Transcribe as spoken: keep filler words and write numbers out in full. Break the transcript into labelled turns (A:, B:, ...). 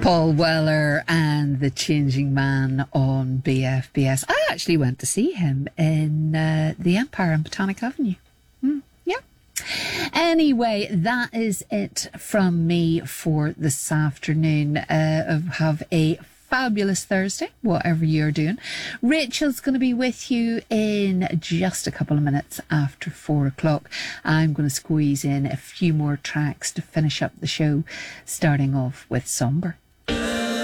A: Paul Weller and The Changing Man on B F B S. I actually went to see him in uh, the Empire on Botanic Avenue. Mm, yeah. Anyway, that is it from me for this afternoon. Uh, have a fabulous Thursday, whatever you're doing. Rachel's going to be with you in just a couple of minutes after four o'clock. I'm going to squeeze in a few more tracks to finish up the show, starting off with Somber.